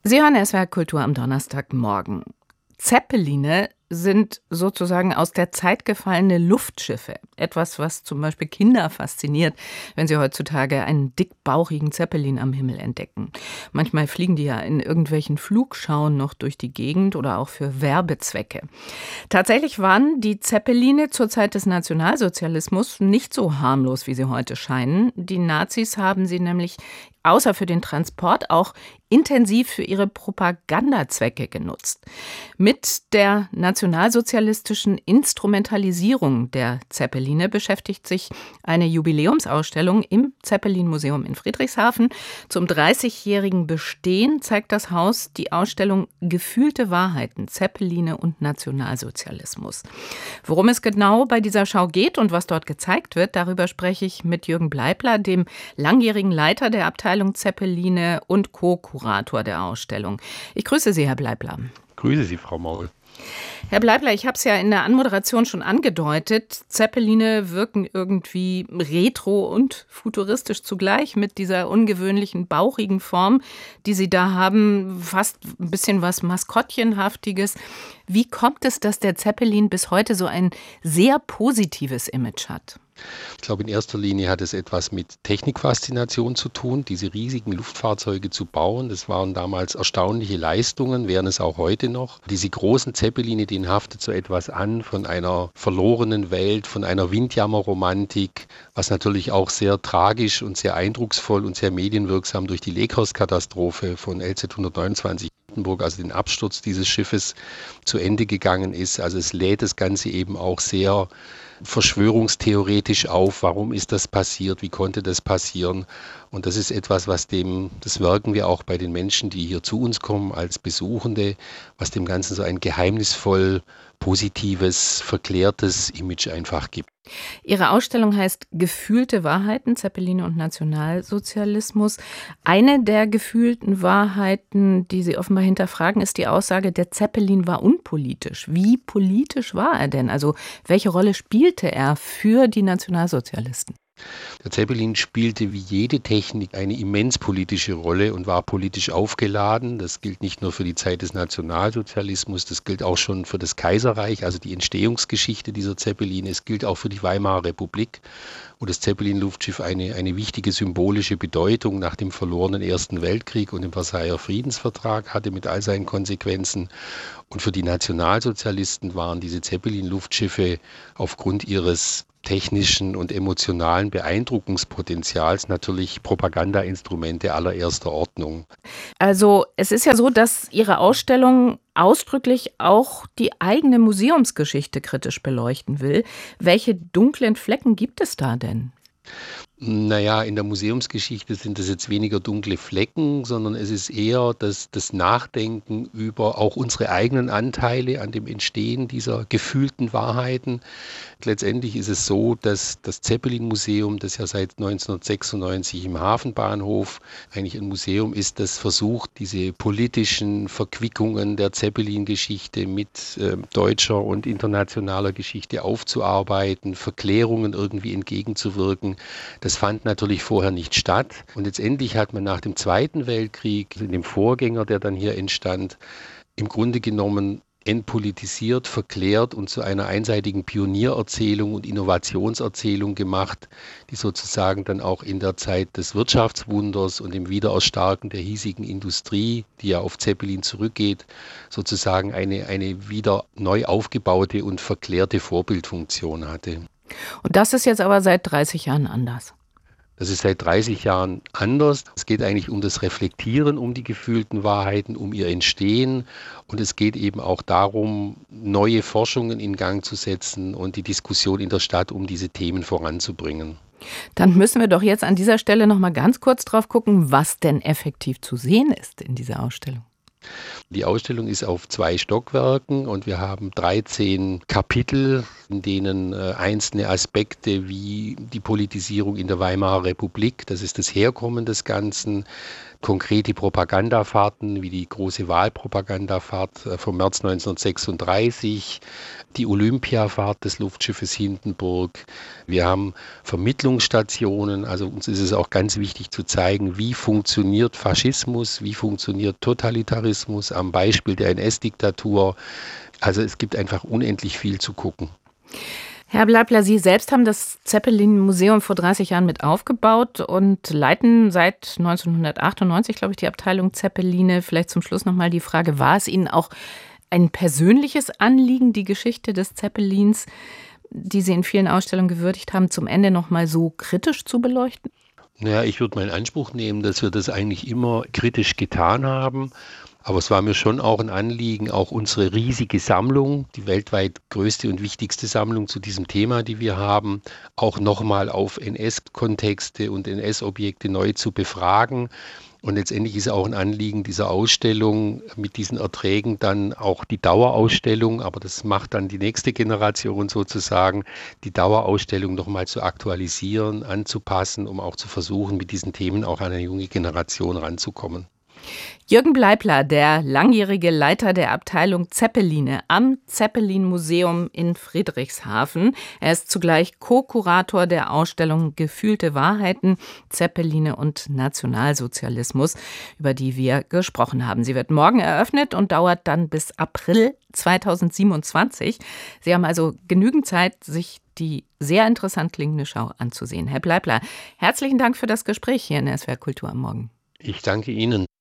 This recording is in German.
Sie hören SWR Kultur am Donnerstagmorgen. Zeppeline sind sozusagen aus der Zeit gefallene Luftschiffe. Etwas, was zum Beispiel Kinder fasziniert, wenn sie heutzutage einen dickbauchigen Zeppelin am Himmel entdecken. Manchmal fliegen die ja in irgendwelchen Flugschauen noch durch die Gegend oder auch für Werbezwecke. Tatsächlich waren die Zeppeline zur Zeit des Nationalsozialismus nicht so harmlos, wie sie heute scheinen. Die Nazis haben sie nämlich außer für den Transport auch intensiv für ihre Propagandazwecke genutzt. Mit der nationalsozialistischen Instrumentalisierung der Zeppeline beschäftigt sich eine Jubiläumsausstellung im Zeppelin-Museum in Friedrichshafen. Zum 30-jährigen Bestehen zeigt das Haus die Ausstellung Gefühlte Wahrheiten, Zeppeline und Nationalsozialismus. Worum es genau bei dieser Schau geht und was dort gezeigt wird, darüber spreche ich mit Jürgen Bleibler, dem langjährigen Leiter der Abteilung Zeppeline und Co-Kurator der Ausstellung. Ich grüße Sie, Herr Bleibler. Grüße Sie, Frau Maul. Herr Bleibler, ich habe es ja in der Anmoderation schon angedeutet, Zeppeline wirken irgendwie retro und futuristisch zugleich mit dieser ungewöhnlichen, bauchigen Form, die Sie da haben, fast ein bisschen was Maskottchenhaftiges. Wie kommt es, dass der Zeppelin bis heute so ein sehr positives Image hat? Ich glaube, in erster Linie hat es etwas mit Technikfaszination zu tun, diese riesigen Luftfahrzeuge zu bauen. Das waren damals erstaunliche Leistungen, wären es auch heute noch. Diese großen Zeppeline, denen haftet so etwas an von einer verlorenen Welt, von einer Windjammerromantik, was natürlich auch sehr tragisch und sehr eindrucksvoll und sehr medienwirksam durch die Leghorst-Katastrophe von LZ 129 also den Absturz dieses Schiffes, zu Ende gegangen ist. Also es lädt das Ganze eben auch sehr verschwörungstheoretisch auf. Warum ist das passiert? Wie konnte das passieren? Und das ist etwas, das wirken wir auch bei den Menschen, die hier zu uns kommen als Besuchende, was dem Ganzen so ein geheimnisvoll positives, verklärtes Image einfach gibt. Ihre Ausstellung heißt Gefühlte Wahrheiten, Zeppeline und Nationalsozialismus. Eine der gefühlten Wahrheiten, die Sie offenbar hinterfragen, ist die Aussage, der Zeppelin war unpolitisch. Wie politisch war er denn? Also welche Rolle spielte er für die Nationalsozialisten? Der Zeppelin spielte wie jede Technik eine immens politische Rolle und war politisch aufgeladen. Das gilt nicht nur für die Zeit des Nationalsozialismus, das gilt auch schon für das Kaiserreich, also die Entstehungsgeschichte dieser Zeppeline. Es gilt auch für die Weimarer Republik, wo das Zeppelin-Luftschiff eine wichtige symbolische Bedeutung nach dem verlorenen Ersten Weltkrieg und dem Versailler Friedensvertrag hatte mit all seinen Konsequenzen. Und für die Nationalsozialisten waren diese Zeppelin-Luftschiffe aufgrund ihres technischen und emotionalen Beeindruckungspotenzials natürlich Propagandainstrumente allererster Ordnung. Also es ist ja so, dass Ihre Ausstellung ausdrücklich auch die eigene Museumsgeschichte kritisch beleuchten will. Welche dunklen Flecken gibt es da denn? Naja, in der Museumsgeschichte sind es jetzt weniger dunkle Flecken, sondern es ist eher das Nachdenken über auch unsere eigenen Anteile an dem Entstehen dieser gefühlten Wahrheiten. Letztendlich ist es so, dass das Zeppelin-Museum, das ja seit 1996 im Hafenbahnhof eigentlich ein Museum ist, das versucht, diese politischen Verquickungen der Zeppelin-Geschichte mit deutscher und internationaler Geschichte aufzuarbeiten, Verklärungen irgendwie entgegenzuwirken. Das fand natürlich vorher nicht statt. Und letztendlich hat man nach dem Zweiten Weltkrieg, in dem Vorgänger, der dann hier entstand, im Grunde genommen entpolitisiert, verklärt und zu einer einseitigen Pioniererzählung und Innovationserzählung gemacht, die sozusagen dann auch in der Zeit des Wirtschaftswunders und dem Wiedererstarken der hiesigen Industrie, die ja auf Zeppelin zurückgeht, sozusagen eine wieder neu aufgebaute und verklärte Vorbildfunktion hatte. Und das ist jetzt aber seit 30 Jahren anders. Das ist seit 30 Jahren anders. Es geht eigentlich um das Reflektieren, um die gefühlten Wahrheiten, um ihr Entstehen. Und es geht eben auch darum, neue Forschungen in Gang zu setzen und die Diskussion in der Stadt, um diese Themen voranzubringen. Dann müssen wir doch jetzt an dieser Stelle noch mal ganz kurz drauf gucken, was denn effektiv zu sehen ist in dieser Ausstellung. Die Ausstellung ist auf 2 Stockwerken und wir haben 13 Kapitel, in denen einzelne Aspekte wie die Politisierung in der Weimarer Republik, das ist das Herkommen des Ganzen, konkret die Propagandafahrten wie die große Wahlpropagandafahrt vom März 1936, die Olympiafahrt des Luftschiffes Hindenburg. Wir haben Vermittlungsstationen, also uns ist es auch ganz wichtig zu zeigen, wie funktioniert Faschismus, wie funktioniert Totalitarismus am Beispiel der NS-Diktatur. Also es gibt einfach unendlich viel zu gucken. Herr Bleibler, Sie selbst haben das Zeppelin-Museum vor 30 Jahren mit aufgebaut und leiten seit 1998, glaube ich, die Abteilung Zeppeline. Vielleicht zum Schluss nochmal die Frage, war es Ihnen auch ein persönliches Anliegen, die Geschichte des Zeppelins, die Sie in vielen Ausstellungen gewürdigt haben, zum Ende nochmal so kritisch zu beleuchten? Naja, ich würde mal in Anspruch nehmen, dass wir das eigentlich immer kritisch getan haben. Aber es war mir schon auch ein Anliegen, auch unsere riesige Sammlung, die weltweit größte und wichtigste Sammlung zu diesem Thema, die wir haben, auch nochmal auf NS-Kontexte und NS-Objekte neu zu befragen. Und letztendlich ist auch ein Anliegen dieser Ausstellung mit diesen Erträgen dann auch die Dauerausstellung, aber das macht dann die nächste Generation sozusagen, die Dauerausstellung nochmal zu aktualisieren, anzupassen, um auch zu versuchen, mit diesen Themen auch an eine junge Generation ranzukommen. Jürgen Bleibler, der langjährige Leiter der Abteilung Zeppeline am Zeppelin-Museum in Friedrichshafen. Er ist zugleich Co-Kurator der Ausstellung Gefühlte Wahrheiten, Zeppeline und Nationalsozialismus, über die wir gesprochen haben. Sie wird morgen eröffnet und dauert dann bis April 2027. Sie haben also genügend Zeit, sich die sehr interessant klingende Schau anzusehen. Herr Bleibler, herzlichen Dank für das Gespräch hier in SWR Kultur am Morgen. Ich danke Ihnen.